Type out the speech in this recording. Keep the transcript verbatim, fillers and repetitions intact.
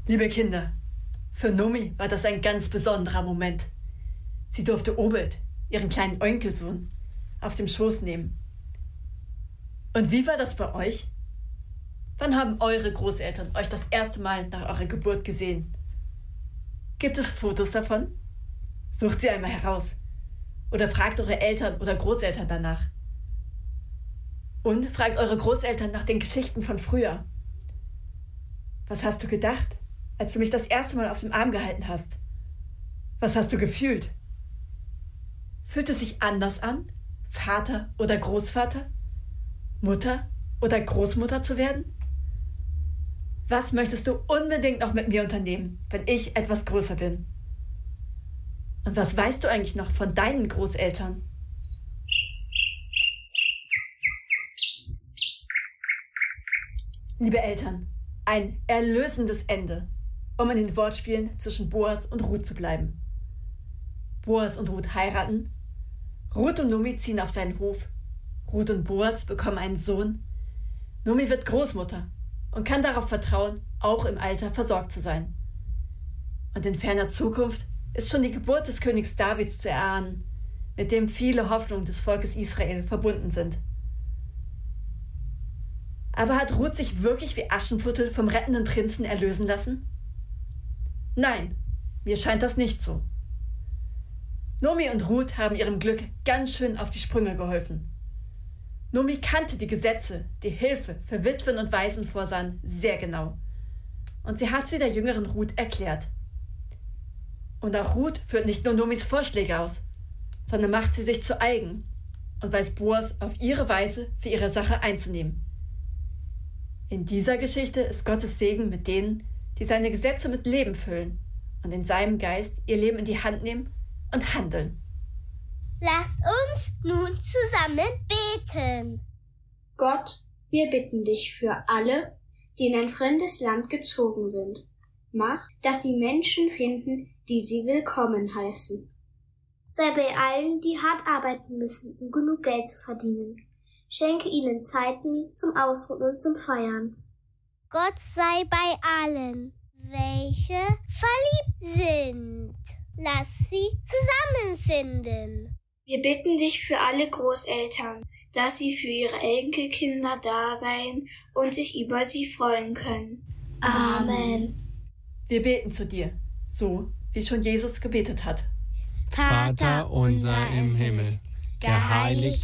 Liebe Kinder, für Nomi war das ein ganz besonderer Moment. Sie durfte Obed, ihren kleinen Enkelsohn, auf dem Schoß nehmen. Und wie war das bei euch? Wann haben eure Großeltern euch das erste Mal nach eurer Geburt gesehen? Gibt es Fotos davon? Sucht sie einmal heraus. Oder fragt eure Eltern oder Großeltern danach. Und fragt eure Großeltern nach den Geschichten von früher. Was hast du gedacht, als du mich das erste Mal auf dem Arm gehalten hast? Was hast du gefühlt? Fühlt es sich anders an, Vater oder Großvater, Mutter oder Großmutter zu werden? Was möchtest du unbedingt noch mit mir unternehmen, wenn ich etwas größer bin? Und was weißt du eigentlich noch von deinen Großeltern? Liebe Eltern, ein erlösendes Ende, um in den Wortspielen zwischen Boas und Ruth zu bleiben. Boas und Ruth heiraten, Ruth und Nomi ziehen auf seinen Hof, Ruth und Boas bekommen einen Sohn, Nomi wird Großmutter und kann darauf vertrauen, auch im Alter versorgt zu sein. Und in ferner Zukunft ist schon die Geburt des Königs Davids zu erahnen, mit dem viele Hoffnungen des Volkes Israel verbunden sind. Aber hat Ruth sich wirklich wie Aschenputtel vom rettenden Prinzen erlösen lassen? Nein, mir scheint das nicht so. Nomi und Ruth haben ihrem Glück ganz schön auf die Sprünge geholfen. Nomi kannte die Gesetze, die Hilfe für Witwen und Waisen vorsahen, sehr genau. Und sie hat sie der jüngeren Ruth erklärt. Und auch Ruth führt nicht nur Nomis Vorschläge aus, sondern macht sie sich zu eigen und weiß Boas auf ihre Weise für ihre Sache einzunehmen. In dieser Geschichte ist Gottes Segen mit denen, die seine Gesetze mit Leben füllen und in seinem Geist ihr Leben in die Hand nehmen und handeln. Lasst uns nun zusammen beten. Gott, wir bitten dich für alle, die in ein fremdes Land gezogen sind. Mach, dass sie Menschen finden, die sie willkommen heißen. Sei bei allen, die hart arbeiten müssen, um genug Geld zu verdienen. Schenke ihnen Zeiten zum Ausruhen und zum Feiern. Gott sei bei allen, welche verliebt sind. Lass sie zusammenfinden. Wir bitten dich für alle Großeltern, dass sie für ihre Enkelkinder da sein und sich über sie freuen können. Amen. Wir beten zu dir, so wie schon Jesus gebetet hat. Vater unser im Himmel, geheiligt